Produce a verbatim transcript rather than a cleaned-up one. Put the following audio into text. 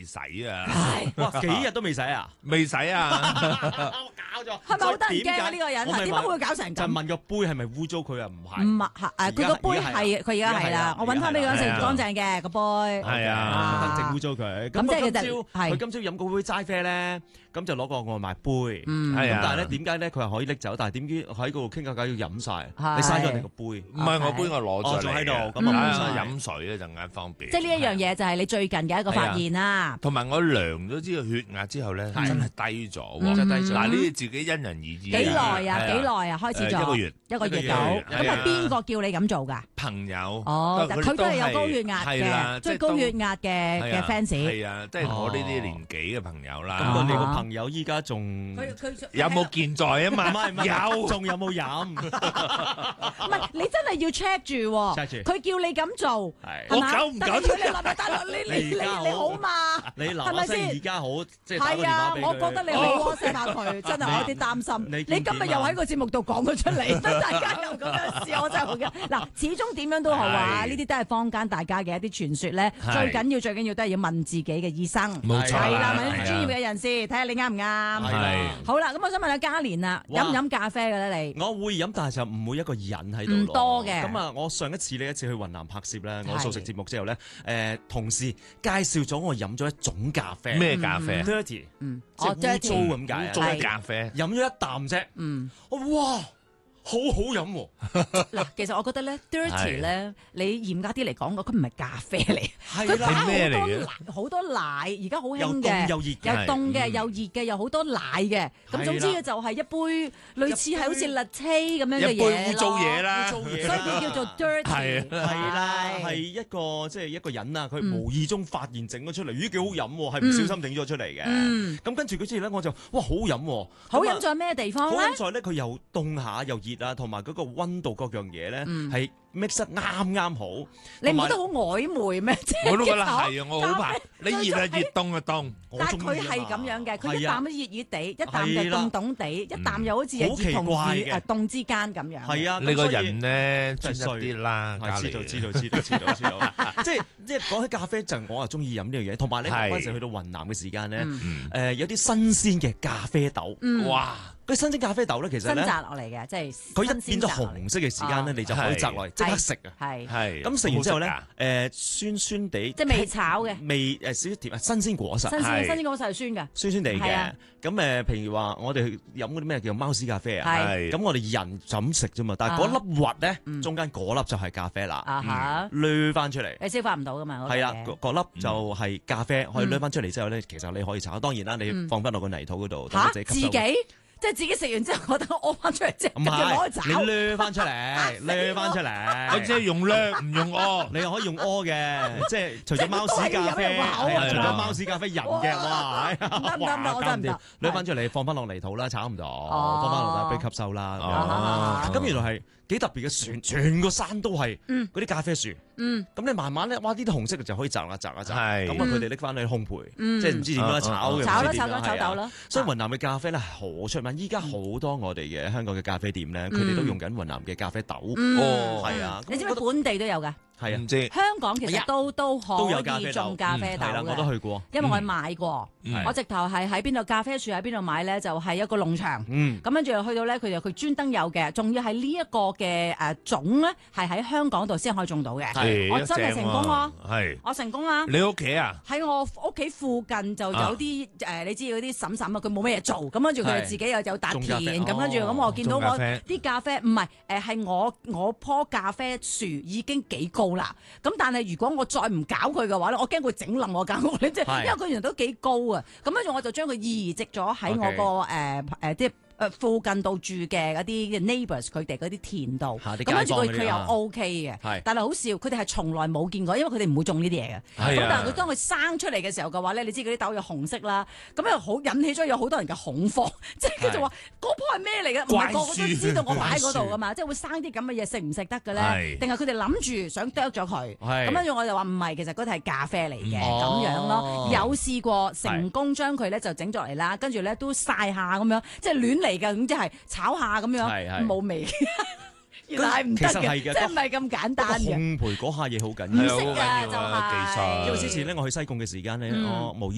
洗啊！ 哇，幾日都未洗啊？ 未洗啊！ 我搞咗， 係咪好得人驚啊？呢個人點解會搞成咁？ 就問個杯係咪污糟，佢又唔係。 唔係誒，佢個杯係佢而家係啦。我揾翻俾佢食乾淨嘅個杯。 係啊， 整污糟佢。 咁即係今朝佢今朝飲嗰杯齋啡咧，咁就攞個外賣杯。 嗯， 係啊。 但係咧點解咧佢係可以拎走，但係點知喺嗰度傾下偈要飲晒，你嘥咗你個杯。 唔係我杯我攞咗喺度， 咁咁啊啊飲水咧陣間方便。 即係呢一樣嘢就係你最近嘅一個發現啦。 同埋我量咗知道血壓之後咧，真係低咗， 真係低咗。 嗱呢啲自己因人而異。 幾耐啊？幾耐啊？開始咗一個月， 一個月到。咁係邊個叫你咁做㗎？ 朋友。 哦，佢都係有高血壓嘅，即係高血壓嘅嘅 fans。 係啊，即係我呢啲年紀嘅朋友啦。 咁你個朋友依家仲有冇健在啊嘛？ 唔係唔係，有仲有冇飲？ 唔係，你真係要 check 住喎。佢叫你咁做， 我搞唔搞？ 你立咪得咯？你你你你好嘛？ 你係咪先？而家好，即係係啊！我覺得你好 WhatsApp 下佢，真係我有啲擔心。你今日又喺個節目度講咗出嚟，等大家又咁樣試，我真係好驚。嗱，始終點樣都好啊，呢啲都係坊間大家嘅一啲傳說咧。最緊要最緊要都係要問自己嘅醫生， 冇錯係啦，問啲專業嘅人士睇下你啱唔啱。 係好啦，咁我想問下嘉年啊，飲唔飲咖啡嘅咧？你我會飲，但係就唔會一個人喺度。 唔多嘅。 咁啊，我上一次呢一次去雲南拍攝咧，我素食節目之後咧，誒同事介紹咗我飲咗一種咖啡。 咩咖啡 ？Dirty， 嗯， 即係污糟咁解。 污糟嘅咖啡。 飲咗一啖啫。 嗯。 哇！好好飲喎！ 嗱，其實我覺得咧，dirty 咧，你嚴格啲嚟講，佢唔係咖啡嚟， 佢加好多奶，好多奶，而家好興嘅， 又熱又凍嘅，又熱嘅，又好多奶嘅。咁總之嘅就係一杯類似係好似 latte 咁樣嘅嘢， 一杯污糟嘢啦， 所以佢叫做 dirty。 係啦，係一個即係一個人啊，佢無意中發現整咗出嚟，咦幾好飲喎，係唔小心整咗出嚟嘅。咁跟住嗰次咧，我就哇好飲喎！ 好飲在咩地方咧？ 好飲在咧，佢又凍下又熱啊，同埋嗰個溫度各樣嘢咧係 mix 得啱啱好。 你唔覺得好曖昧咩？ 我都覺得係啊，我好怕你熱啊熱，凍啊凍。 但係佢係咁樣嘅，佢一啖都熱熱地，一啖就凍凍地，一啖又好似係熱同熱誒凍之間咁樣。 係啊， 你個人咧專一啲啦， 知道知道知道知道知道。即係即係講起咖啡就我啊中意飲呢樣嘢，同埋咧嗰陣時去到雲南嘅時間咧，誒有啲新鮮嘅咖啡豆，哇！嗰新鮮咖啡豆咧，其實咧新摘落嚟嘅，即係佢一變咗紅色嘅時間咧，你就可以摘落嚟即刻食啊！ 係係咁食完之後咧，誒酸酸地， 即係未炒嘅， 未誒少少甜啊！新鮮果實， 新鮮新鮮果實係酸嘅， 酸酸地嘅。咁誒，譬如話我哋飲嗰啲咩叫貓屎咖啡啊？係咁，我哋人就咁食啫嘛。但係嗰粒核咧，中間嗰粒就係咖啡啦。啊哈，濾翻出嚟， 你消化唔到噶嘛？ 係啊，嗰粒就係咖啡，可以濾翻出嚟之後咧，其實你可以炒。當然啦，你放翻落個泥土嗰度， 嚇自己。即係自己食完之後，覺得屙翻出嚟之後，跟住攞去你掠翻出嚟，掠翻出嚟。 我即係用掠，唔用屙。 你又可以用屙嘅，即係除咗貓屎咖啡，除咗貓屎咖啡人嘅，哇！ 唔得唔得，我真唔得。 掠翻出嚟，放翻落泥土啦，炒唔到，放翻落俾吸收啦。咁原來係幾特別嘅樹，全個山都係嗰啲咖啡樹。咁你慢慢咧，哇！呢啲紅色嘅就可以摘啦，摘啦，摘。咁啊，佢哋拎翻去烘焙，即係唔知點樣炒嘅。 炒啦，炒啦，炒豆啦。所以雲南嘅咖啡咧好出名。依家好多我哋嘅香港嘅咖啡店咧，佢哋都用緊雲南嘅咖啡豆。哦，係啊。 你知唔知本地都有㗎？ 係啊， 唔知香港其實都都可以種咖啡豆嘅。 我都去過， 因為我買過，我直頭係喺邊度咖啡樹喺邊度買咧，就係一個農場。咁跟住去到咧，佢就佢專登有嘅，仲要係呢一個嘅誒種咧，係喺香港度先可以種到嘅。我真係成功喎！ 係我成功啊！ 你屋企啊？ 喺我屋企附近就有啲誒，你知嗰啲嬸嬸啊，佢冇咩嘢做，咁跟住佢哋自己又有笪田，咁跟住咁我見到我啲咖啡唔係誒係我我棵咖啡樹已經幾高啦，咁但係如果我再唔搞佢嘅話咧，我驚佢整冧我間屋咧，即係因為佢原來都幾高啊，咁跟住我就將佢移植咗喺我個誒誒啲。誒附近度住嘅嗰啲 neighbours 佢哋嗰啲田度，咁跟住佢佢又 OK 嘅，但係好笑，佢哋係從來冇見過，因為佢哋唔會種呢啲嘢嘅。咁但係佢當佢生出嚟嘅時候嘅話咧，你知嗰啲豆有紅色啦，咁又好引起咗有好多人嘅恐慌，即係佢就話嗰棵係咩嚟嘅？唔係個個都知道我擺喺嗰度噶嘛，即係會生啲咁嘅嘢食唔食得嘅咧？定係佢哋諗住想剁咗佢？咁跟住我就話唔係，其實嗰啲係咖啡嚟嘅咁樣咯。有試過成功將佢咧就整咗嚟啦，跟住咧都曬下咁樣，即係亂嚟。嚟㗎，咁即係炒下咁樣，冇味。原來係唔得嘅，即係唔係咁簡單嘅。 烘焙嗰下嘢好緊要， 唔識㗎就係。 因為之前咧我去西貢嘅時間咧，我無意